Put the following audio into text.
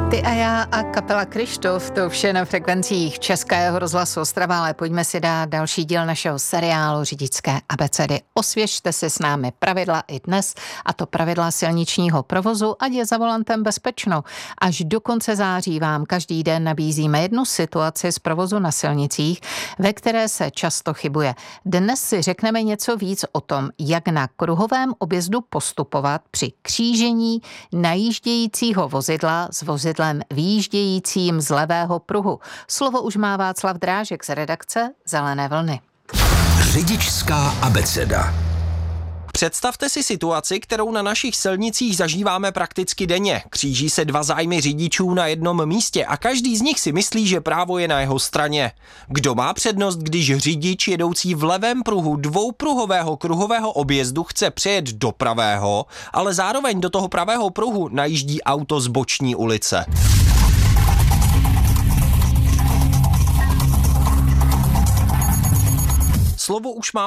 Ty a já a kapela Kryštof, to vše na frekvencích Českého rozhlasu Ostrava, ale pojďme si dát další díl našeho seriálu Řidičské abecedy. Osvěžte si s námi pravidla i dnes, a to pravidla silničního provozu, ať je za volantem bezpečno. Až do konce září vám každý den nabízíme jednu situaci z provozu na silnicích, ve které se často chybuje. Dnes si řekneme něco víc o tom, jak na kruhovém objezdu postupovat při křížení najíždějícího vozidla s vozidlem výjíždějícím z levého pruhu. Slovo už má Václav Drážek z redakce Zelené vlny. Řidičská abeceda. Představte si situaci, kterou na našich silnicích zažíváme prakticky denně. Kříží se dva zájmy řidičů na jednom místě a každý z nich si myslí, že právo je na jeho straně. Kdo má přednost, když řidič jedoucí v levém pruhu dvoupruhového kruhového objezdu chce přejet do pravého, ale zároveň do toho pravého pruhu najíždí auto z boční ulice? Slovo už má